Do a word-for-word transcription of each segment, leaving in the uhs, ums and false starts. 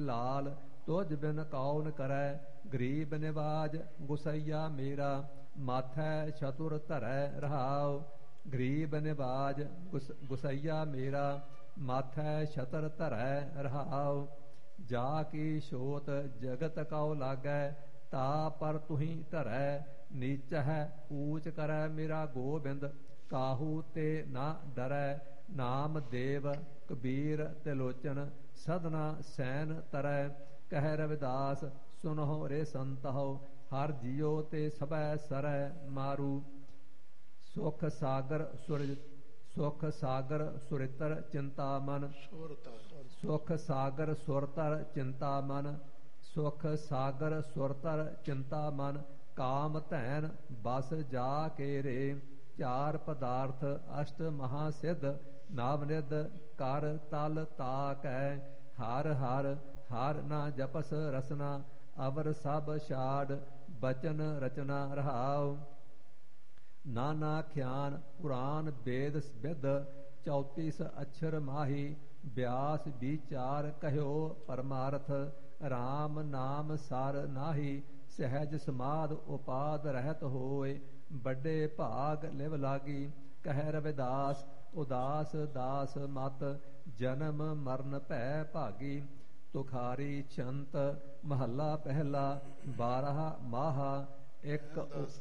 ਲਾਲ ਤੁਝ ਬਿਨ ਕੌਣ ਕਰੈ, ਗਰੀਬ ਨਿਵਾਜ ਗੁਸਈਆ ਮੇਰਾ, ਮਾਥੈ ਚਤੁਰ ਧਰੈ ਰਹਾਉ। ਗਰੀਬ ਨਿਵਾਜ ਗੁਸ ਗੁਸਈਆ ਮੇਰਾ, ਮਾਥੈ ਛਤਰ ਧਰੈ ਰਹਾਉ। ਜਾ ਕੀ ਛੋਤ ਜਗਤ ਕਉ ਲਾਗੈ, ਤਾ ਪਰ ਤੁਹੀ ਧਰੈ। ਨੀਚ ਹੈ ਊਚ ਕਰੈ ਮੇਰਾ ਗੋਬਿੰਦ, ਕਾਹੂ ਤੇ ਨਾ ਡਰੈ। ਨਾਮ ਦੇਵ ਕਬੀਰ ਤਿਲੋਚਨ, ਸਦਨਾ ਸੈਨ ਤਰੈ। ਕਹਿ ਰਵਿਦਾਸ ਸੁਨਹੁ ਰੇ ਸੰਤਹੁ, ਹਰ ਜੀਉ ਤੇ ਸਭੈ ਸਰੈ ਮਾਰੂ। ਸੁਖ ਸਾਗਰ ਸੁਰ ਸੁਖ ਸਾਗਰ ਸੁਰਿਤਰ ਚਿੰਤਾ ਮਨ, ਸੁਖ ਸਾਗਰ ਸੁਰਤਰ ਚਿੰਤਾ ਮਨ। ਸੁਖ ਸਾਗਰ ਸੁਰਤਰ ਚਿੰਤਾ ਮਨ, ਕਾਮ ਧੈਨ ਬਸ ਜਾ ਕੇ ਰੇ। ਚਾਰ ਪਦਾਰਥ ਅਸ਼ਟ ਮਹਾ ਸਿੱਧ, ਨਾਵਨਿਧ ਕਰ ਤਲ ਤਾਕੈ। ਹਰ ਹਰ ਹਰ ਨਾ ਜਪਸ ਰਸਨਾ, ਅਵਰ ਸਭ ਛਾੜ ਬਚਨ ਰਚਨਾ ਰਹਾਉ। ਨਾਨਾ ਖਿਆਨ ਪੁਰਾਨ ਵੇਦ ਵਿਦ, ਚੌਤੀਸ ਅਛਰ ਮਾਹੀ। ਬਿਆਸ ਵਿਚਾਰ ਕਹਿਓ ਪਰਮਾਰਥ, ਰਾਮ ਨਾਮ ਸਰ ਨਾਹੀ। ਸਹਿਜ ਸਮਾਧ ਉਪਾਦ ਰਹਿਤ ਹੋਏ, ਵੱਡੇ ਭਾਗ ਲਿਵ ਲਾਗੀ। ਕਹਿ ਰਵਿਦਾਸ ਉਦਾਸ ਦਾਸ ਮਤ, ਜਨਮ ਮਰਨ ਭੈ ਭਾਗੀ। ਤੁਖਾਰੀ ਛੰਤ ਮਹੱਲਾ ਪਹਿਲਾ, ਬਾਰਹ ਮਾਹਾ ਇੱਕ।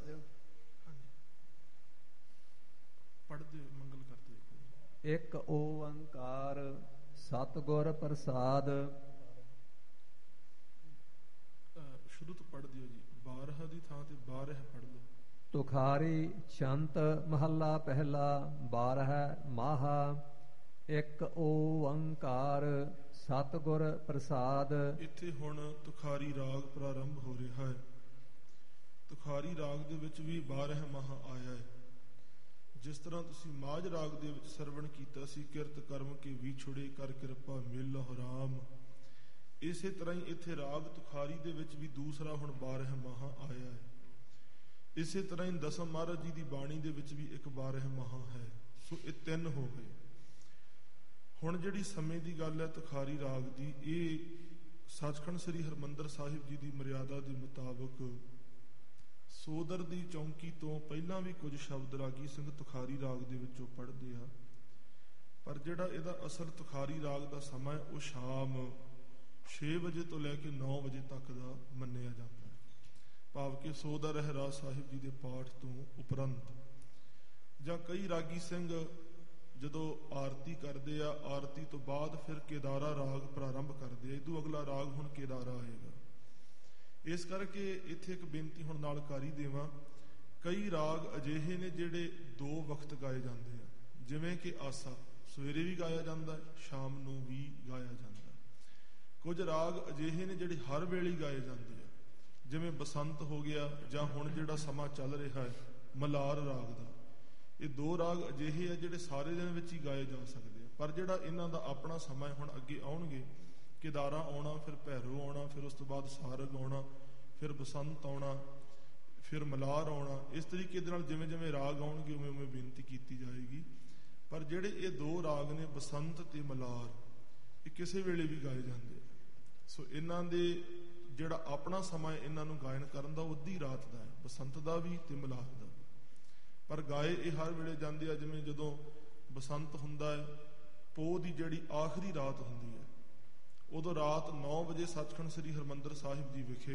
ਪੜ੍ਹਦੇ ਮੰਗਲ ਕਰਦੇ। ਇੱਕ ਓੰਕਾਰ ਸਤਿਗੁਰ ਪ੍ਰਸਾਦ। ਸ਼ੁਰੂ ਤੋਂ ਪੜ੍ਹ ਦਿਓ ਜੀ, ਬਾਰਹ ਦੀ ਥਾਂ ਤੇ ਬਾਰਹ ਪੜ੍ਹ ਲਓ। ਤੁਖਾਰੀ ਛੰਤ ਮਹੱਲਾ ਪਹਿਲਾ, ਬਾਰਹ ਮਾਹਾ ਇੱਕ ਓੰਕਾਰ ਸਤਿਗੁਰ ਪ੍ਰਸਾਦ। ਇੱਥੇ ਹੁਣ ਤੁਖਾਰੀ ਰਾਗ ਪ੍ਰਾਰੰਭ ਹੋ ਰਿਹਾ ਹੈ। ਤੁਖਾਰੀ ਰਾਗ ਦੇ ਵਿੱਚ ਵੀ ਬਾਰਹ ਮਾਹਾ ਆਇਆ ਹੈ। ਜਿਸ ਤਰ੍ਹਾਂ ਤੁਸੀਂ ਮਾਝ ਰਾਗ ਦੇ ਵਿੱਚ ਸਰਵਣ ਕੀਤਾ ਸੀ, ਕਿਰਤ ਕਰਮ ਕੇ ਵਿਛੁੜੇ ਕਰ ਕਿਰਪਾ ਮਿਲਹੁ ਰਾਮ। ਇਸੇ ਤਰ੍ਹਾਂ ਹੀ ਇੱਥੇ ਰਾਗ ਤੁਖਾਰੀ ਦੇ ਵਿੱਚ ਵੀ ਦੂਸਰਾ ਹੁਣ ਬਾਰਹ ਮਾਹਾ ਆਇਆ ਹੈ। ਇਸੇ ਤਰ੍ਹਾਂ ਹੀ ਦਸਮ ਮਹਾਰਾਜ ਜੀ ਦੀ ਬਾਣੀ ਦੇ ਵਿੱਚ ਵੀ ਇੱਕ ਬਾਰਹ ਮਾਹਾ ਹੈ। ਸੋ ਇਹ ਤਿੰਨ ਹੋ ਗਏ। ਹੁਣ ਜਿਹੜੀ ਸਮੇਂ ਦੀ ਗੱਲ ਹੈ ਤੁਖਾਰੀ ਰਾਗ ਦੀ, ਇਹ ਸੱਚਖੰਡ ਸ੍ਰੀ ਹਰਿਮੰਦਰ ਸਾਹਿਬ ਜੀ ਦੀ ਮਰਿਆਦਾ ਦੇ ਮੁਤਾਬਕ ਸੋਦਰ ਦੀ ਚੌਂਕੀ ਤੋਂ ਪਹਿਲਾਂ ਵੀ ਕੁਝ ਸ਼ਬਦ ਰਾਗੀ ਸਿੰਘ ਤੁਖਾਰੀ ਰਾਗ ਦੇ ਵਿੱਚੋਂ ਪੜ੍ਹਦੇ ਆ, ਪਰ ਜਿਹੜਾ ਇਹਦਾ ਅਸਲ ਤੁਖਾਰੀ ਰਾਗ ਦਾ ਸਮਾਂ ਹੈ ਉਹ ਸ਼ਾਮ ਛੇ ਵਜੇ ਤੋਂ ਲੈ ਕੇ ਨੌ ਵਜੇ ਤੱਕ ਦਾ ਮੰਨਿਆ ਜਾਂਦਾ ਹੈ। ਭਾਵ ਕਿ ਸੋਦਰ ਰਹਿਰਾਜ ਸਾਹਿਬ ਜੀ ਦੇ ਪਾਠ ਤੋਂ ਉਪਰੰਤ। ਜਾਂ ਕਈ ਰਾਗੀ ਸਿੰਘ ਜਦੋਂ ਆਰਤੀ ਕਰਦੇ ਆ, ਆਰਤੀ ਤੋਂ ਬਾਅਦ ਫਿਰ ਕੇਦਾਰਾ ਰਾਗ ਪ੍ਰਾਰੰਭ ਕਰਦੇ ਆ। ਇਹ ਤੋਂ ਅਗਲਾ ਰਾਗ ਹੁਣ ਕੇਦਾਰਾ ਆਏਗਾ। ਇਸ ਕਰਕੇ ਇੱਥੇ ਇੱਕ ਬੇਨਤੀ ਹੁਣ ਨਾਲ ਕਰ ਹੀ ਦੇਵਾਂ, ਕਈ ਰਾਗ ਅਜਿਹੇ ਨੇ ਜਿਹੜੇ ਦੋ ਵਕਤ ਗਾਏ ਜਾਂਦੇ ਆ। ਜਿਵੇਂ ਕਿ ਆਸਾ ਸਵੇਰੇ ਵੀ ਗਾਇਆ ਜਾਂਦਾ, ਸ਼ਾਮ ਨੂੰ ਵੀ ਗਾਇਆ ਜਾਂਦਾ। ਕੁਝ ਰਾਗ ਅਜਿਹੇ ਨੇ ਜਿਹੜੇ ਹਰ ਵੇਲੇ ਗਾਏ ਜਾਂਦੇ ਆ, ਜਿਵੇਂ ਬਸੰਤ ਹੋ ਗਿਆ, ਜਾਂ ਹੁਣ ਜਿਹੜਾ ਸਮਾਂ ਚੱਲ ਰਿਹਾ ਹੈ ਮਲਾਰ ਰਾਗ ਦਾ। ਇਹ ਦੋ ਰਾਗ ਅਜਿਹੇ ਆ ਜਿਹੜੇ ਸਾਰੇ ਦਿਨ ਵਿੱਚ ਹੀ ਗਾਏ ਜਾ ਸਕਦੇ ਆ, ਪਰ ਜਿਹੜਾ ਇਹਨਾਂ ਦਾ ਆਪਣਾ ਸਮਾਂ ਹੁਣ ਅੱਗੇ ਆਉਣਗੇ, ਕੇਦਾਰਾ ਆਉਣਾ, ਫਿਰ ਭੈਰੋ ਆਉਣਾ, ਫਿਰ ਉਸ ਤੋਂ ਬਾਅਦ ਸਾਰਗ ਆਉਣਾ, ਫਿਰ ਬਸੰਤ ਆਉਣਾ, ਫਿਰ ਮਲਾਰ ਆਉਣਾ। ਇਸ ਤਰੀਕੇ ਦੇ ਨਾਲ ਜਿਵੇਂ ਜਿਵੇਂ ਰਾਗ ਆਉਣਗੇ ਉਵੇਂ ਉਵੇਂ ਬੇਨਤੀ ਕੀਤੀ ਜਾਏਗੀ। ਪਰ ਜਿਹੜੇ ਇਹ ਦੋ ਰਾਗ ਨੇ ਬਸੰਤ ਤੇ ਮਲਾਰ, ਇਹ ਕਿਸੇ ਵੇਲੇ ਵੀ ਗਾਏ ਜਾਂਦੇ ਆ। ਸੋ ਇਹਨਾਂ ਦੇ ਜਿਹੜਾ ਆਪਣਾ ਸਮਾਂ ਇਹਨਾਂ ਨੂੰ ਗਾਇਨ ਕਰਨ ਦਾ, ਉਹ ਅੱਧੀ ਰਾਤ ਦਾ ਹੈ, ਬਸੰਤ ਦਾ ਵੀ ਤੇ ਮਲਾਰ ਦਾ ਵੀ। ਪਰ ਗਾਏ ਇਹ ਹਰ ਵੇਲੇ ਜਾਂਦੇ ਆ। ਜਿਵੇਂ ਜਦੋਂ ਬਸੰਤ ਹੁੰਦਾ ਹੈ, ਪੋਹ ਦੀ ਜਿਹੜੀ ਆਖਰੀ ਰਾਤ ਹੁੰਦੀ ਹੈ, ਉਦੋਂ ਰਾਤ ਨੌ ਵਜੇ ਸੱਚਖੰਡ ਸ੍ਰੀ ਹਰਿਮੰਦਰ ਸਾਹਿਬ ਜੀ ਵਿਖੇ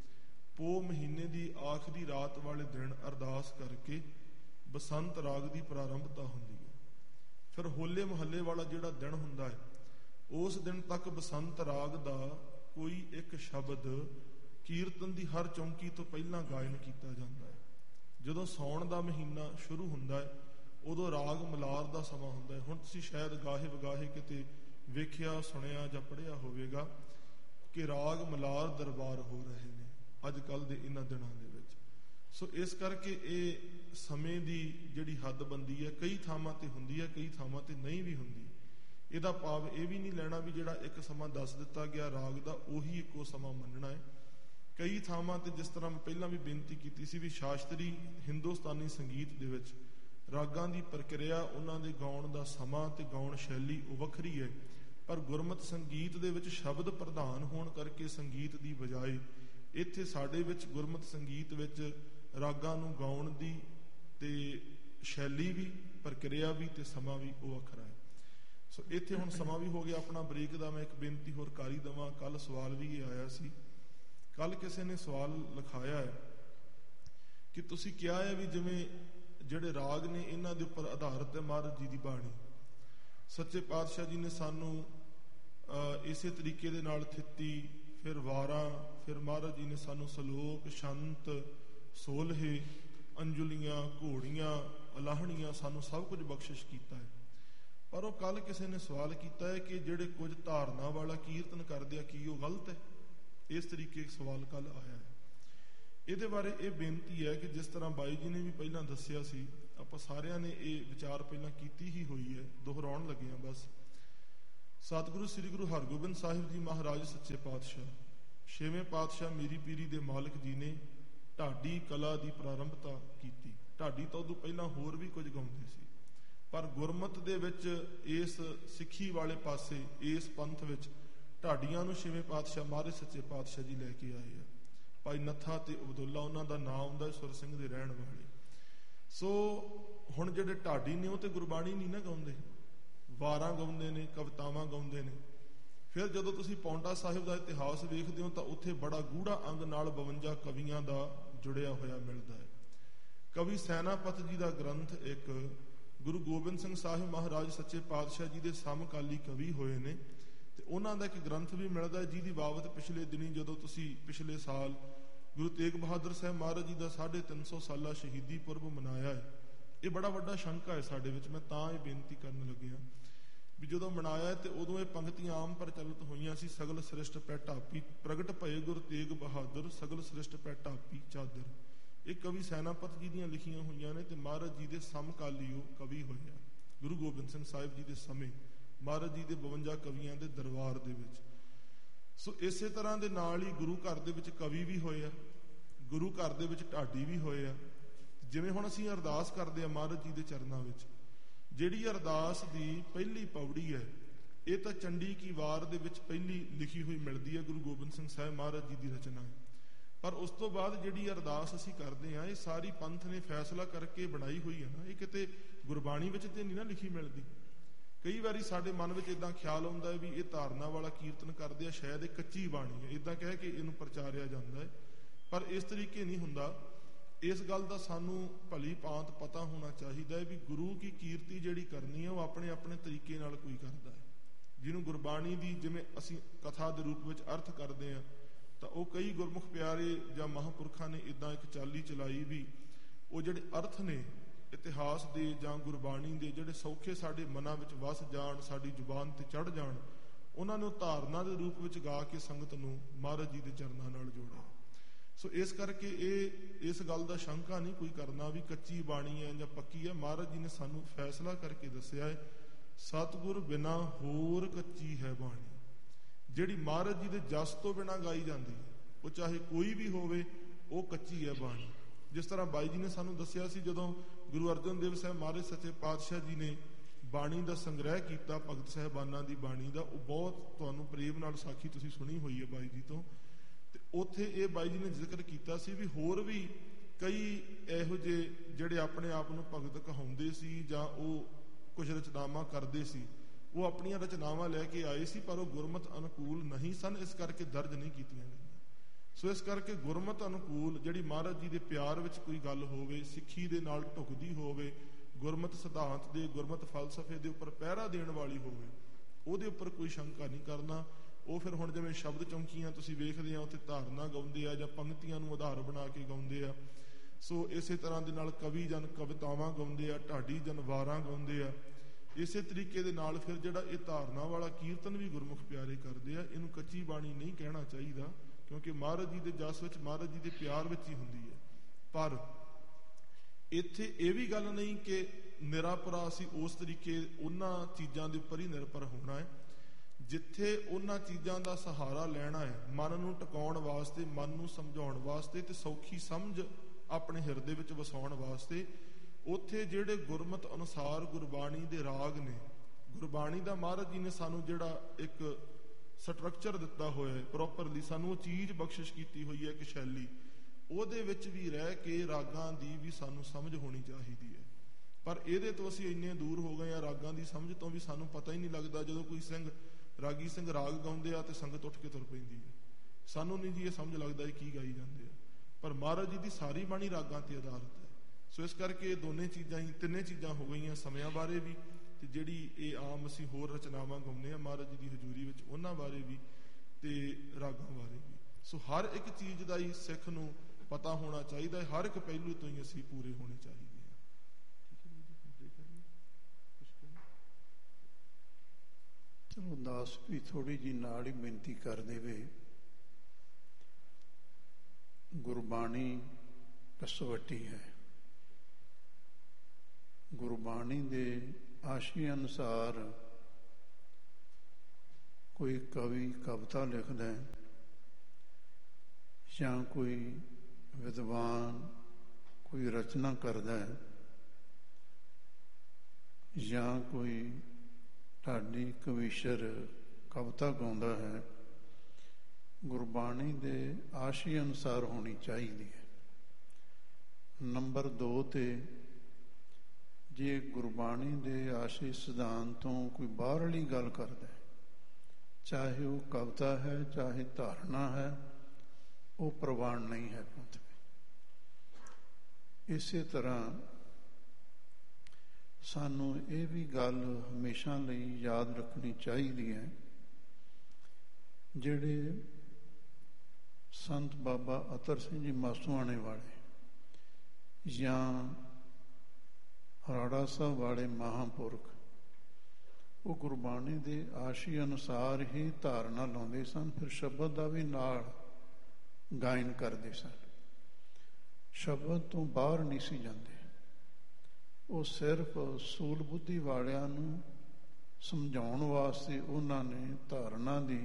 ਪੋਹ ਮਹੀਨੇ ਦੀ ਆਖਰੀ ਰਾਤ ਵਾਲੇ ਦਿਨ ਅਰਦਾਸ ਕਰਕੇ ਬਸੰਤ ਰਾਗ ਦੀ ਪ੍ਰਾਰੰਭਤਾ ਹੁੰਦੀ ਹੈ। ਫਿਰ ਹੋਲੇ ਮਹੱਲੇ ਵਾਲਾ ਜਿਹੜਾ ਦਿਨ ਹੁੰਦਾ ਹੈ, ਉਸ ਦਿਨ ਤੱਕ ਬਸੰਤ ਰਾਗ ਦਾ ਕੋਈ ਇੱਕ ਸ਼ਬਦ ਕੀਰਤਨ ਦੀ ਹਰ ਚੌਂਕੀ ਤੋਂ ਪਹਿਲਾਂ ਗਾਇਨ ਕੀਤਾ ਜਾਂਦਾ ਹੈ। ਜਦੋਂ ਸਾਉਣ ਦਾ ਮਹੀਨਾ ਸ਼ੁਰੂ ਹੁੰਦਾ ਹੈ, ਉਦੋਂ ਰਾਗ ਮਲਾਰ ਦਾ ਸਮਾਂ ਹੁੰਦਾ ਹੈ। ਹੁਣ ਤੁਸੀਂ ਸ਼ਾਇਦ ਗਾਹੇ ਵਗਾਹੇ ਕਿਤੇ ਵੇਖਿਆ, ਸੁਣਿਆ ਜਾਂ ਪੜ੍ਹਿਆ ਹੋਵੇਗਾ ਕਿ ਰਾਗ ਮਲਾਰ ਦਰਬਾਰ ਹੋ ਰਹੇ ਨੇ ਅੱਜ ਕੱਲ੍ਹ ਦੇ ਇਹਨਾਂ ਦਿਨਾਂ ਦੇ ਵਿੱਚ। ਸੋ ਇਸ ਕਰਕੇ ਇਹ ਸਮੇਂ ਦੀ ਜਿਹੜੀ ਹੱਦਬੰਦੀ ਹੈ, ਕਈ ਥਾਵਾਂ ਤੇ ਹੁੰਦੀ ਹੈ, ਕਈ ਥਾਵਾਂ ਤੇ ਨਹੀਂ ਵੀ ਹੁੰਦੀ। ਇਹਦਾ ਭਾਵ ਇਹ ਵੀ ਨਹੀਂ ਲੈਣਾ ਵੀ ਜਿਹੜਾ ਇੱਕ ਸਮਾਂ ਦੱਸ ਦਿੱਤਾ ਗਿਆ ਰਾਗ ਦਾ, ਉਹੀ ਇੱਕੋ ਸਮਾਂ ਮੰਨਣਾ ਹੈ। ਕਈ ਥਾਵਾਂ ਤੇ, ਜਿਸ ਤਰ੍ਹਾਂ ਮੈਂ ਪਹਿਲਾਂ ਵੀ ਬੇਨਤੀ ਕੀਤੀ ਸੀ, ਵੀ ਸ਼ਾਸਤਰੀ ਹਿੰਦੁਸਤਾਨੀ ਸੰਗੀਤ ਦੇ ਵਿੱਚ ਰਾਗਾਂ ਦੀ ਪ੍ਰਕਿਰਿਆ, ਉਹਨਾਂ ਦੇ ਗਾਉਣ ਦਾ ਸਮਾਂ ਤੇ ਗਾਉਣ ਸ਼ੈਲੀ ਉਹ ਵੱਖਰੀ ਹੈ। ਪਰ ਗੁਰਮਤਿ ਸੰਗੀਤ ਦੇ ਵਿੱਚ ਸ਼ਬਦ ਪ੍ਰਧਾਨ ਹੋਣ ਕਰਕੇ ਸੰਗੀਤ ਦੀ ਬਜਾਏ ਇੱਥੇ ਸਾਡੇ ਵਿੱਚ ਗੁਰਮਤਿ ਸੰਗੀਤ ਵਿੱਚ ਰਾਗਾਂ ਨੂੰ ਗਾਉਣ ਦੀ ਤੇ ਸ਼ੈਲੀ ਵੀ, ਪ੍ਰਕਿਰਿਆ ਵੀ ਤੇ ਸਮਾਂ ਵੀ ਉਹ ਵੱਖਰਾ ਹੈ। ਸੋ ਇੱਥੇ ਹੁਣ ਸਮਾਂ ਵੀ ਹੋ ਗਿਆ ਆਪਣਾ ਬ੍ਰੇਕ ਦਾ। ਮੈਂ ਇੱਕ ਬੇਨਤੀ ਹੋਰ ਕਰ ਹੀ ਦੇਵਾਂ, ਕੱਲ ਸਵਾਲ ਵੀ ਇਹ ਆਇਆ ਸੀ। ਕੱਲ ਕਿਸੇ ਨੇ ਸਵਾਲ ਲਿਖਾਇਆ ਹੈ ਕਿ ਤੁਸੀਂ ਕਿਹਾ ਹੈ ਵੀ ਜਿਵੇਂ ਜਿਹੜੇ ਰਾਗ ਨੇ ਇਹਨਾਂ ਦੇ ਉੱਪਰ ਆਧਾਰਿਤ ਹੈ ਮਹਾਰਾਜ ਜੀ ਦੀ ਬਾਣੀ। ਸੱਚੇ ਪਾਤਸ਼ਾਹ ਜੀ ਨੇ ਸਾਨੂੰ ਇਸੇ ਤਰੀਕੇ ਦੇ ਨਾਲ ਥਿੱਤੀ, ਫਿਰ ਵਾਰਾਂ, ਫਿਰ ਮਹਾਰਾਜ ਜੀ ਨੇ ਸਾਨੂੰ ਸਲੋਕ, ਸ਼ੰਤ, ਸੋਲਹੇ, ਅੰਜੁਲੀਆਂ, ਘੋੜੀਆਂ, ਅਲਾਹਣੀਆਂ ਸਾਨੂੰ ਸਭ ਕੁਝ ਬਖਸ਼ਿਸ਼ ਕੀਤਾ ਹੈ। ਪਰ ਉਹ ਕੱਲ ਕਿਸੇ ਨੇ ਸਵਾਲ ਕੀਤਾ ਹੈ ਕਿ ਜਿਹੜੇ ਕੁਝ ਧਾਰਨਾ ਵਾਲਾ ਕੀਰਤਨ ਕਰਦੇ ਆ ਕੀ ਉਹ ਗਲਤ ਹੈ? ਇਸ ਤਰੀਕੇ ਸਵਾਲ ਕੱਲ ਆਇਆ ਹੈ। ਇਹਦੇ ਬਾਰੇ ਇਹ ਬੇਨਤੀ ਹੈ ਕਿ ਜਿਸ ਤਰ੍ਹਾਂ ਬਾਈ ਜੀ ਨੇ ਵੀ ਪਹਿਲਾਂ ਦੱਸਿਆ ਸੀ, ਆਪਾਂ ਸਾਰਿਆਂ ਨੇ ਇਹ ਵਿਚਾਰ ਪਹਿਲਾਂ ਕੀਤੀ ਹੀ ਹੋਈ ਹੈ, ਦੁਹਰਾਉਣ ਲੱਗੇ ਹਾਂ ਬਸ। ਸਤਿਗੁਰੂ ਸ੍ਰੀ ਗੁਰੂ ਹਰਗੋਬਿੰਦ ਸਾਹਿਬ ਜੀ ਮਹਾਰਾਜ ਸੱਚੇ ਪਾਤਸ਼ਾਹ, ਛੇਵੇਂ ਪਾਤਸ਼ਾਹ ਮੀਰੀ ਪੀਰੀ ਦੇ ਮਾਲਕ ਜੀ ਨੇ ਢਾਡੀ ਕਲਾ ਦੀ ਪ੍ਰਾਰੰਭਤਾ ਕੀਤੀ। ਢਾਡੀ ਤਾਂ ਉਦੋਂ ਪਹਿਲਾਂ ਹੋਰ ਵੀ ਕੁਝ ਗਾਉਂਦੇ ਸੀ, ਪਰ ਗੁਰਮਤ ਦੇ ਵਿੱਚ ਇਸ ਸਿੱਖੀ ਵਾਲੇ ਪਾਸੇ, ਇਸ ਪੰਥ ਵਿੱਚ ਢਾਡੀਆਂ ਨੂੰ ਛੇਵੇਂ ਪਾਤਸ਼ਾਹ ਮਹਾਰਾਜ ਸੱਚੇ ਪਾਤਸ਼ਾਹ ਜੀ ਲੈ ਕੇ ਆਏ ਆ। ਭਾਈ ਨੱਥਾ ਤੇ ਅਬਦੁੱਲਾ ਉਹਨਾਂ ਦਾ ਨਾਮ ਹੁੰਦਾ, ਸੁਰ ਸਿੰਘ ਦੇ ਰਹਿਣ ਵਾਲੇ। ਸੋ ਹੁਣ ਜਿਹੜੇ ਢਾਡੀ ਨੇ ਉਹ ਤੇ ਗੁਰਬਾਣੀ ਨਹੀਂ ਨਾ ਗਾਉਂਦੇ, ਵਾਰਾਂ ਗਾਉਂਦੇ ਨੇ, ਕਵਿਤਾਵਾਂ ਗਾਉਂਦੇ ਨੇ। ਫਿਰ ਜਦੋਂ ਤੁਸੀਂ ਪੌਂਟਾ ਸਾਹਿਬ ਦਾ ਇਤਿਹਾਸ ਵੇਖਦੇ ਹੋ ਤਾਂ ਉੱਥੇ ਬੜਾ ਗੂੜਾ ਅੰਗ ਨਾਲ ਬਵੰਜਾ ਕਵੀਆਂ ਦਾ ਜੁੜਿਆ ਹੋਇਆ ਮਿਲਦਾ ਹੈ। ਕਵੀ ਸੈਨਾਪਤ ਜੀ ਦਾ ਗ੍ਰੰਥ ਇੱਕ ਗੁਰੂ ਗੋਬਿੰਦ ਸਿੰਘ ਸਾਹਿਬ ਮਹਾਰਾਜ ਸੱਚੇ ਪਾਤਸ਼ਾਹ ਜੀ ਦੇ ਸਮਕਾਲੀ ਕਵੀ ਹੋਏ ਨੇ, ਤੇ ਉਹਨਾਂ ਦਾ ਇੱਕ ਗ੍ਰੰਥ ਵੀ ਮਿਲਦਾ ਜਿਹਦੀ ਬਾਬਤ ਪਿਛਲੇ ਦਿਨੀ ਜਦੋਂ ਤੁਸੀਂ ਪਿਛਲੇ ਸਾਲ ਗੁਰੂ ਤੇਗ ਬਹਾਦਰ ਸਾਹਿਬ ਮਹਾਰਾਜ ਜੀ ਦਾ ਸਾਢੇ ਤਿੰਨ ਸੌ ਸਾਲਾ ਸ਼ਹੀਦੀ ਪੁਰਬ ਮਨਾਇਆ ਹੈ। ਇਹ ਬੜਾ ਵੱਡਾ ਸ਼ੰਕਾ ਹੈ ਸਾਡੇ ਵਿੱਚ। ਮੈਂ ਤਾਂ ਇਹ ਬੇਨਤੀ ਕਰਨ ਲੱਗਿਆ ਵੀ ਜਦੋਂ ਮਨਾਇਆ ਤੇ ਉਦੋਂ ਇਹ ਪੰਕਤੀਆਂ ਆਮ ਪ੍ਰਚਲਿਤ ਹੋਈਆਂ ਸੀ, ਸਗਲ ਸ੍ਰਿਸ਼ਟ ਪੈ ਢਾਪੀ ਪ੍ਰਗਟ ਭਏ ਗੁਰੂ ਤੇਗ ਬਹਾਦਰ, ਸਗਲ ਸ੍ਰਿਸ਼ਟ ਪੈ ਢਾਪੀ ਚਾਦਰ। ਇਹ ਕਵੀ ਸੈਨਾਪਤ ਜੀ ਦੀਆਂ ਲਿਖੀਆਂ ਹੋਈਆਂ ਨੇ ਤੇ ਮਹਾਰਾਜ ਜੀ ਦੇ ਸਮਕਾਲੀ ਉਹ ਕਵੀ ਹੋਏ ਆ। ਗੁਰੂ ਗੋਬਿੰਦ ਸਿੰਘ ਸਾਹਿਬ ਜੀ ਦੇ ਸਮੇਂ ਮਹਾਰਾਜ ਜੀ ਦੇ ਬਵੰਜਾ ਕਵੀਆਂ ਦੇ ਦਰਬਾਰ ਦੇ ਵਿੱਚ। ਸੋ ਇਸੇ ਤਰ੍ਹਾਂ ਦੇ ਨਾਲ ਹੀ ਗੁਰੂ ਘਰ ਦੇ ਵਿੱਚ ਕਵੀ ਵੀ ਹੋਏ ਆ, ਗੁਰੂ ਘਰ ਦੇ ਵਿੱਚ ਢਾਡੀ ਵੀ ਹੋਏ ਆ। ਜਿਵੇਂ ਹੁਣ ਅਸੀਂ ਅਰਦਾਸ ਕਰਦੇ ਆ ਮਹਾਰਾਜ ਜੀ ਦੇ ਚਰਨਾਂ ਵਿੱਚ, ਜਿਹੜੀ ਅਰਦਾਸ ਦੀ ਪਹਿਲੀ ਪੌੜੀ ਹੈ ਇਹ ਤਾਂ ਚੰਡੀ ਕੀ ਵਾਰ ਦੇ ਵਿੱਚ ਪਹਿਲੀ ਲਿਖੀ ਹੋਈ ਮਿਲਦੀ ਹੈ, ਗੁਰੂ ਗੋਬਿੰਦ ਸਿੰਘ ਸਾਹਿਬ ਮਹਾਰਾਜ ਜੀ ਦੀ ਰਚਨਾ ਹੈ। ਪਰ ਉਸ ਤੋਂ ਬਾਅਦ ਜਿਹੜੀ ਅਰਦਾਸ ਅਸੀਂ ਕਰਦੇ ਹਾਂ ਇਹ ਸਾਰੀ ਪੰਥ ਨੇ ਫੈਸਲਾ ਕਰਕੇ ਬਣਾਈ ਹੋਈ ਹੈ ਨਾ, ਇਹ ਕਿਤੇ ਗੁਰਬਾਣੀ ਵਿੱਚ ਤੇ ਨਹੀਂ ਨਾ ਲਿਖੀ ਮਿਲਦੀ। ਕਈ ਵਾਰੀ ਸਾਡੇ ਮਨ ਵਿੱਚ ਇਦਾਂ ਖਿਆਲ ਆਉਂਦਾ ਹੈ ਵੀ ਇਹ ਧਾਰਨਾ ਵਾਲਾ ਕੀਰਤਨ ਕਰਦੇ ਆ, ਸ਼ਾਇਦ ਇਹ ਕੱਚੀ ਬਾਣੀ ਹੈ, ਇਦਾਂ ਕਹਿ ਕੇ ਇਹਨੂੰ ਪ੍ਰਚਾਰਿਆ ਜਾਂਦਾ ਹੈ। ਪਰ ਇਸ ਤਰੀਕੇ ਨਹੀਂ ਹੁੰਦਾ। ਇਸ ਗੱਲ ਦਾ ਸਾਨੂੰ ਭਲੀ ਭਾਂਤ ਪਤਾ ਹੋਣਾ ਚਾਹੀਦਾ ਹੈ ਵੀ ਗੁਰੂ ਕੀ ਕੀਰਤੀ ਜਿਹੜੀ ਕਰਨੀ ਹੈ ਉਹ ਆਪਣੇ ਆਪਣੇ ਤਰੀਕੇ ਨਾਲ ਕੋਈ ਕਰਦਾ ਹੈ। ਜਿਹਨੂੰ ਗੁਰਬਾਣੀ ਦੀ ਜਿਵੇਂ ਅਸੀਂ ਕਥਾ ਦੇ ਰੂਪ ਵਿੱਚ ਅਰਥ ਕਰਦੇ ਹਾਂ ਤਾਂ ਉਹ ਕਈ ਗੁਰਮੁਖ ਪਿਆਰੇ ਜਾਂ ਮਹਾਂਪੁਰਖਾਂ ਨੇ ਇਦਾਂ ਇੱਕ ਚਾਲੀ ਚਲਾਈ ਵੀ ਉਹ ਜਿਹੜੇ ਅਰਥ ਨੇ ਇਤਿਹਾਸ ਦੇ ਜਾਂ ਗੁਰਬਾਣੀ ਦੇ ਜਿਹੜੇ ਸੌਖੇ ਸਾਡੇ ਮਨਾਂ ਵਿੱਚ ਵਸ ਜਾਣ, ਸਾਡੀ ਜ਼ੁਬਾਨ ਤੇ ਚੜ੍ਹ ਜਾਣ, ਉਹਨਾਂ ਨੂੰ ਧਾਰਨਾ ਦੇ ਰੂਪ ਵਿੱਚ ਗਾ ਕੇ ਸੰਗਤ ਨੂੰ ਮਹਾਰਾਜ ਜੀ ਦੇ ਚਰਨਾਂ ਨਾਲ ਜੋੜਿਆ। ਸੋ ਇਸ ਕਰਕੇ ਇਹ ਇਸ ਗੱਲ ਦਾ ਸ਼ੰਕਾ ਨਹੀਂ ਕੋਈ ਕਰਨਾ ਵੀ ਕੱਚੀ ਬਾਣੀ ਹੈ ਜਾਂ ਪੱਕੀ ਹੈ। ਮਹਾਰਾਜ ਜੀ ਨੇ ਸਾਨੂੰ ਫੈਸਲਾ ਕਰਕੇ ਦੱਸਿਆ ਹੈ, ਸਤਿਗੁਰ ਬਿਨਾ ਹੋਰ ਕੱਚੀ ਹੈ ਬਾਣੀ। ਜਿਹੜੀ ਮਹਾਰਾਜ ਜੀ ਦੇ ਜਸ ਤੋਂ ਬਿਨਾਂ ਗਾਈ ਜਾਂਦੀ ਹੈ ਉਹ ਚਾਹੇ ਕੋਈ ਵੀ ਹੋਵੇ, ਉਹ ਕੱਚੀ ਹੈ ਬਾਣੀ। ਜਿਸ ਤਰ੍ਹਾਂ ਬਾਈ ਜੀ ਨੇ ਸਾਨੂੰ ਦੱਸਿਆ ਸੀ ਜਦੋਂ ਗੁਰੂ ਅਰਜਨ ਦੇਵ ਸਾਹਿਬ ਮਹਾਰਾਜ ਸੱਚੇ ਪਾਤਸ਼ਾਹ ਜੀ ਨੇ ਬਾਣੀ ਦਾ ਸੰਗ੍ਰਹਿ ਕੀਤਾ ਭਗਤ ਸਾਹਿਬਾਨਾਂ ਦੀ ਬਾਣੀ ਦਾ, ਉਹ ਬਹੁਤ ਤੁਹਾਨੂੰ ਪ੍ਰੇਮ ਨਾਲ ਸਾਖੀ ਤੁਸੀਂ ਸੁਣੀ ਹੋਈ ਹੈ ਬਾਈ ਜੀ ਤੋਂ। ਤੇ ਉੱਥੇ ਇਹ ਬਾਈ ਜੀ ਨੇ ਜ਼ਿਕਰ ਕੀਤਾ ਸੀ ਵੀ ਹੋਰ ਵੀ ਕਈ ਇਹੋ ਜਿਹੇ ਜਿਹੜੇ ਆਪਣੇ ਆਪ ਨੂੰ ਭਗਤ ਕਹਾਉਂਦੇ ਸੀ ਜਾਂ ਉਹ ਕੁਝ ਰਚਨਾਵਾਂ ਕਰਦੇ ਸੀ, ਉਹ ਆਪਣੀਆਂ ਰਚਨਾਵਾਂ ਲੈ ਕੇ ਆਏ ਸੀ ਪਰ ਉਹ ਗੁਰਮਤ ਅਨੁਕੂਲ ਨਹੀਂ ਸਨ, ਇਸ ਕਰਕੇ ਦਰਜ ਨਹੀਂ ਕੀਤੀਆਂ ਗਈਆਂ। ਸੋ ਇਸ ਕਰਕੇ ਗੁਰਮਤ ਅਨੁਕੂਲ ਜਿਹੜੀ ਮਹਾਰਾਜ ਜੀ ਦੇ ਪਿਆਰ ਵਿੱਚ ਕੋਈ ਗੱਲ ਹੋਵੇ, ਸਿੱਖੀ ਦੇ ਨਾਲ ਢੁਕਦੀ ਹੋਵੇ, ਗੁਰਮਤ ਸਿਧਾਂਤ ਦੇ, ਗੁਰਮਤ ਫਲਸਫੇ ਦੇ ਉੱਪਰ ਪਹਿਰਾ ਦੇਣ ਵਾਲੀ ਹੋਵੇ, ਉਹਦੇ ਉੱਪਰ ਕੋਈ ਸ਼ੰਕਾ ਨਹੀਂ ਕਰਨਾ। ਉਹ ਫਿਰ ਹੁਣ ਜਿਵੇਂ ਸ਼ਬਦ ਚੌਂਕੀਆਂ ਤੁਸੀਂ ਵੇਖਦੇ ਆ ਉੱਥੇ ਧਾਰਨਾ ਗਾਉਂਦੇ ਆ ਜਾਂ ਪੰਕਤੀਆਂ ਨੂੰ ਆਧਾਰ ਬਣਾ ਕੇ ਗਾਉਂਦੇ ਆ। ਸੋ ਇਸੇ ਤਰ੍ਹਾਂ ਦੇ ਨਾਲ ਕਵੀ ਜਨ ਕਵਿਤਾਵਾਂ ਗਾਉਂਦੇ ਆ, ਢਾਡੀ ਜਨ ਵਾਰਾਂ ਗਾਉਂਦੇ ਆ। ਇਸੇ ਤਰੀਕੇ ਦੇ ਨਾਲ ਫਿਰ ਜਿਹੜਾ ਇਹ ਧਾਰਨਾ ਵਾਲਾ ਕੀਰਤਨ ਵੀ ਗੁਰਮੁਖ ਪਿਆਰੇ ਕਰਦੇ ਆ, ਇਹਨੂੰ ਕੱਚੀ ਬਾਣੀ ਨਹੀਂ ਕਹਿਣਾ ਚਾਹੀਦਾ, ਕਿਉਂਕਿ ਮਹਾਰਾਜ ਜੀ ਦੇ ਜਸ ਵਿੱਚ, ਮਹਾਰਾਜ ਜੀ ਦੇ ਪਿਆਰ ਵਿੱਚ ਹੀ ਹੁੰਦੀ ਹੈ। ਪਰ ਇੱਥੇ ਇਹ ਵੀ ਗੱਲ ਨਹੀਂ ਕਿ ਨਿਰਾਪਰਾ ਅਸੀਂ ਉਸ ਤਰੀਕੇ ਉਹਨਾਂ ਚੀਜ਼ਾਂ ਦੇ ਉੱਪਰ ਹੀ ਨਿਰਭਰ ਹੋਣਾ ਹੈ। ਜਿੱਥੇ ਉਹਨਾਂ ਚੀਜ਼ਾਂ ਦਾ ਸਹਾਰਾ ਲੈਣਾ ਹੈ ਮਨ ਨੂੰ ਟਿਕਾਉਣ ਵਾਸਤੇ, ਮਨ ਨੂੰ ਸਮਝਾਉਣ ਵਾਸਤੇ ਤੇ ਸੌਖੀ ਸਮਝ ਆਪਣੇ ਹਿਰਦੇ ਵਿੱਚ ਵਸਾਉਣ ਵਾਸਤੇ, ਉੱਥੇ ਜਿਹੜੇ ਗੁਰਮਤ ਅਨੁਸਾਰ ਗੁਰਬਾਣੀ ਦੇ ਰਾਗ ਨੇ ਗੁਰਬਾਣੀ ਦਾ ਮਹਾਰਾਜ ਜੀ ਨੇ ਸਾਨੂੰ ਜਿਹੜਾ ਇੱਕ ਸਟਰਕਚਰ ਦਿੱਤਾ ਹੋਇਆ ਹੈ ਪ੍ਰੋਪਰਲੀ, ਸਾਨੂੰ ਉਹ ਚੀਜ਼ ਬਖਸ਼ਿਸ਼ ਕੀਤੀ ਹੋਈ ਹੈ, ਇੱਕ ਸ਼ੈਲੀ, ਉਹਦੇ ਵਿੱਚ ਵੀ ਰਹਿ ਕੇ ਰਾਗਾਂ ਦੀ ਵੀ ਸਾਨੂੰ ਸਮਝ ਹੋਣੀ ਚਾਹੀਦੀ ਹੈ। ਪਰ ਇਹਦੇ ਤੋਂ ਅਸੀਂ ਇੰਨੇ ਦੂਰ ਹੋ ਗਏ ਆ ਰਾਗਾਂ ਦੀ ਸਮਝ ਤੋਂ ਵੀ ਸਾਨੂੰ ਪਤਾ ਹੀ ਨਹੀਂ ਲੱਗਦਾ। ਜਦੋਂ ਕੋਈ ਸਿੰਘ ਰਾਗੀ ਸਿੰਘ ਰਾਗ ਗਾਉਂਦੇ ਆ ਤੇ ਸੰਗਤ ਉੱਠ ਕੇ ਤੁਰ ਪੈਂਦੀ ਹੈ, ਸਾਨੂੰ ਨਹੀਂ ਜੀ ਇਹ ਸਮਝ ਲੱਗਦਾ ਇਹ ਕੀ ਗਾਈ ਜਾਂਦੇ ਆ। ਪਰ ਮਹਾਰਾਜ ਜੀ ਦੀ ਸਾਰੀ ਬਾਣੀ ਰਾਗਾਂ ਤੇ ਆਧਾਰਿਤ ਹੈ। ਸੋ ਇਸ ਕਰਕੇ ਇਹ ਦੋਨੇ ਚੀਜ਼ਾਂ ਹੀ, ਤਿੰਨੇ ਚੀਜ਼ਾਂ ਹੋ ਗਈਆਂ, ਸਮਿਆਂ ਬਾਰੇ ਵੀ ਤੇ ਜਿਹੜੀ ਇਹ ਆਮ ਅਸੀਂ ਹੋਰ ਰਚਨਾਵਾਂ ਗਾਉਂਦੇ ਆ ਮਹਾਰਾਜ ਜੀ ਦੀ ਹਜ਼ੂਰੀ ਵਿੱਚ, ਉਹਨਾਂ ਬਾਰੇ ਵੀ ਤੇ ਰਾਗਾਂ ਬਾਰੇ ਵੀ। ਸੋ ਹਰ ਇੱਕ ਚੀਜ਼ ਦਾ ਹੀ ਸਿੱਖ ਨੂੰ ਪਤਾ ਹੋਣਾ ਚਾਹੀਦਾ ਹੈ, ਹਰ ਇੱਕ ਪਹਿਲੂ ਤੋਂ ਹੀ ਅਸੀਂ ਪੂਰੇ ਹੋਣੇ ਚਾਹੀਦੇ ਹਾਂ। ਚਲੋ ਦਾਸ ਵੀ ਥੋੜੀ ਜੀ ਨਾਲ ਹੀ ਬੇਨਤੀ ਕਰ ਦੇਵੇ। ਗੁਰਬਾਣੀ ਕਸਵੱਟੀ ਹੈ। ਗੁਰਬਾਣੀ ਦੇ ਆਸ਼ੇ ਅਨੁਸਾਰ ਕੋਈ ਕਵੀ ਕਵਿਤਾ ਲਿਖਦਾ ਹੈ ਜਾਂ ਕੋਈ ਵਿਦਵਾਨ ਕੋਈ ਰਚਨਾ ਕਰਦਾ ਹੈ ਜਾਂ ਕੋਈ ਢਾਡੀ ਕਵੀਸ਼ਰ ਕਵਿਤਾ ਗਾਉਂਦਾ ਹੈ, ਗੁਰਬਾਣੀ ਦੇ ਆਸ਼ੇ ਅਨੁਸਾਰ ਹੋਣੀ ਚਾਹੀਦੀ ਹੈ। ਨੰਬਰ ਦੋ ਤੇ ਜੇ ਗੁਰਬਾਣੀ ਦੇ ਆਸ਼ੇ ਸਿਧਾਂਤ ਤੋਂ ਕੋਈ ਬਾਹਰਲੀ ਗੱਲ ਕਰਦਾ ਹੈ, ਚਾਹੇ ਉਹ ਕਵਿਤਾ ਹੈ ਚਾਹੇ ਧਾਰਨਾ ਹੈ, ਉਹ ਪ੍ਰਵਾਨ ਨਹੀਂ ਹੈ ਪੰਥ ਵਿੱਚ। ਇਸੇ ਤਰ੍ਹਾਂ ਸਾਨੂੰ ਇਹ ਵੀ ਗੱਲ ਹਮੇਸ਼ਾ ਲਈ ਯਾਦ ਰੱਖਣੀ ਚਾਹੀਦੀ ਹੈ, ਜਿਹੜੇ ਸੰਤ ਬਾਬਾ ਅਤਰ ਸਿੰਘ ਜੀ ਮਾਸੂਆਣੇ ਵਾਲੇ ਜਾਂ ਰਾੜਾ ਸਾਹਿਬ ਵਾਲੇ ਮਹਾਂਪੁਰਖ, ਉਹ ਗੁਰਬਾਣੀ ਦੇ ਆਸ਼ੇ ਅਨੁਸਾਰ ਹੀ ਧਾਰਨਾ ਲਾਉਂਦੇ ਸਨ, ਫਿਰ ਸ਼ਬਦ ਦਾ ਵੀ ਨਾਲ ਗਾਇਨ ਕਰਦੇ ਸਨ। ਸ਼ਬਦ ਤੋਂ ਬਾਹਰ ਨਹੀਂ ਸੀ ਜਾਂਦੇ। ਉਹ ਸਿਰਫ ਸੂਲ ਬੁੱਧੀ ਵਾਲਿਆਂ ਨੂੰ ਸਮਝਾਉਣ ਵਾਸਤੇ ਉਹਨਾਂ ਨੇ ਧਾਰਨਾ ਦੀ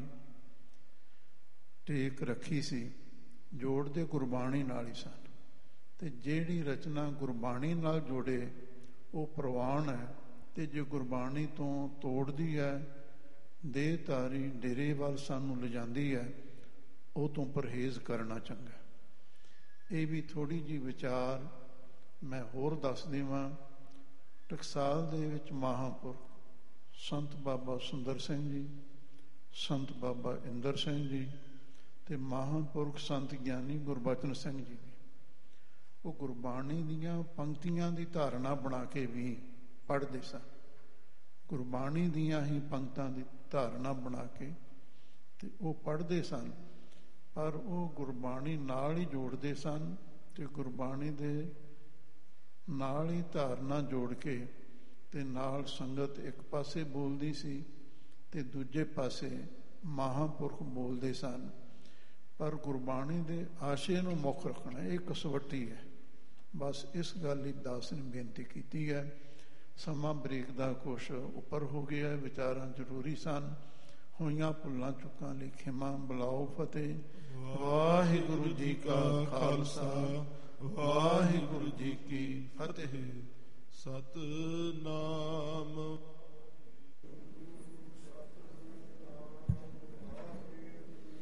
ਟੇਕ ਰੱਖੀ ਸੀ, ਜੋੜਦੇ ਗੁਰਬਾਣੀ ਨਾਲ ਹੀ ਸਨ। ਤੇ ਜਿਹੜੀ ਰਚਨਾ ਗੁਰਬਾਣੀ ਨਾਲ ਜੋੜੇ ਉਹ ਪ੍ਰਵਾਨ ਹੈ, ਤੇ ਜੇ ਗੁਰਬਾਣੀ ਤੋਂ ਤੋੜਦੀ ਹੈ, ਦੇਹਧਾਰੀ ਡੇਰੇ ਵੱਲ ਸਾਨੂੰ ਲਿਜਾਂਦੀ ਹੈ, ਉਹ ਤੋਂ ਪਰਹੇਜ਼ ਕਰਨਾ ਚੰਗਾ। ਇਹ ਵੀ ਥੋੜ੍ਹੀ ਜਿਹੀ ਵਿਚਾਰ ਮੈਂ ਹੋਰ ਦੱਸ ਦੇਵਾਂ। ਟਕਸਾਲ ਦੇ ਵਿੱਚ ਮਹਾਂਪੁਰਖ ਸੰਤ ਬਾਬਾ ਸੁੰਦਰ ਸਿੰਘ ਜੀ, ਸੰਤ ਬਾਬਾ ਇੰਦਰ ਸਿੰਘ ਜੀ ਤੇ ਮਹਾਂਪੁਰਖ ਸੰਤ ਗਿਆਨੀ ਗੁਰਬਚਨ ਸਿੰਘ ਜੀ ਵੀ, ਉਹ ਗੁਰਬਾਣੀ ਦੀਆਂ ਪੰਕਤੀਆਂ ਦੀ ਧਾਰਨਾ ਬਣਾ ਕੇ ਵੀ ਪੜ੍ਹਦੇ ਸਨ। ਗੁਰਬਾਣੀ ਦੀਆਂ ਹੀ ਪੰਕਤਾਂ ਦੀ ਧਾਰਨਾ ਬਣਾ ਕੇ ਤੇ ਉਹ ਪੜ੍ਹਦੇ ਸਨ, ਪਰ ਉਹ ਗੁਰਬਾਣੀ ਨਾਲ ਹੀ ਜੋੜਦੇ ਸਨ ਤੇ ਗੁਰਬਾਣੀ ਦੇ ਨਾਲ ਹੀ ਧਾਰਨਾ ਜੋੜ ਕੇ ਤੇ ਨਾਲ ਸੰਗਤ ਇੱਕ ਪਾਸੇ ਬੋਲਦੀ ਸੀ ਤੇ ਦੂਜੇ ਪਾਸੇ ਮਹਾਂਪੁਰਖ ਬੋਲਦੇ ਸਨ। ਪਰ ਗੁਰਬਾਣੀ ਦੇ ਆਸ਼ੇ ਨੂੰ ਮੁੱਖ ਰੱਖਣਾ ਇਹ ਕਸਵੱਟੀ ਹੈ। ਬਸ ਇਸ ਗੱਲ ਲਈ ਦਾਸ ਨੇ ਬੇਨਤੀ ਕੀਤੀ ਹੈ। ਸਮਾਂ ਬ੍ਰੇਕ ਦਾ ਕੁਛ ਉੱਪਰ ਹੋ ਗਿਆ, ਵਿਚਾਰਾਂ ਜ਼ਰੂਰੀ ਸਨ। ਹੋਈਆਂ ਭੁੱਲਾਂ ਚੁੱਕਾਂ ਲਈ ਖਿਮਾ, ਬੁਲਾਓ ਫਤਿਹ। ਵਾਹਿਗੁਰੂ ਜੀ ਕਾ ਖਾਲਸਾ, ਵਾਹਿਗੁਰੂ ਜੀ ਕੀ ਫਤਿਹ। ਸਤਿਨਾਮ।